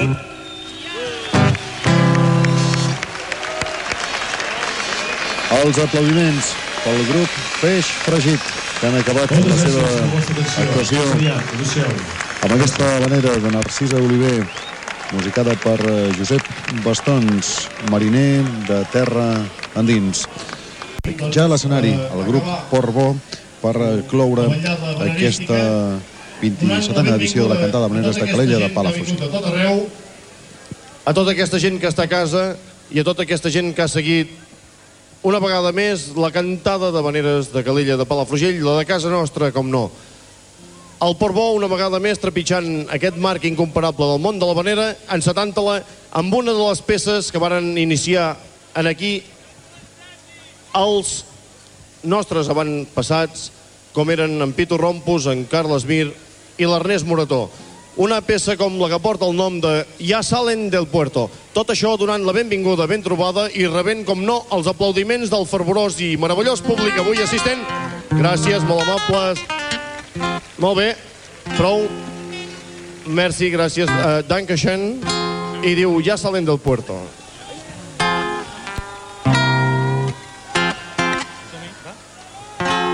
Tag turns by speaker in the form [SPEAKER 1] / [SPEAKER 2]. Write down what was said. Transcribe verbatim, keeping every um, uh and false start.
[SPEAKER 1] Els aplaudiments pel grup Peix Fregit, que han acabat la seva actuació amb aquesta habanera de Narcisa Oliver, musicada per Josep Bastons, mariner de terra endins. Ja a l'escenari, el grup Portbó, per cloure aquesta vint-i-setena edició de la cantada d'havaneres de Calella de Palafrugell.
[SPEAKER 2] A tota aquesta gent que està a casa i a tota aquesta gent que ha seguit una vegada més la cantada d'havaneres de Calella de Palafrugell, la de casa nostra, com no. El Portbó, una vegada més, trepitjant aquest marc incomparable del món de l'havanera, encetant-la amb una de les peces que varen iniciar en aquí els nostres avantpassats, com eren en Pitu Rompus, en Carles Mir i l'Ernest Morató. Una peça com la que porta el nom de Ja salen del puerto. Tot això donant la benvinguda ben trobada i rebent, com no, els aplaudiments del fervorós i meravellós públic avui assistent. Gràcies, molt amables. Molt bé, prou. Merci, gràcies. Uh, Dankeschön. I diu Ja salen del puerto.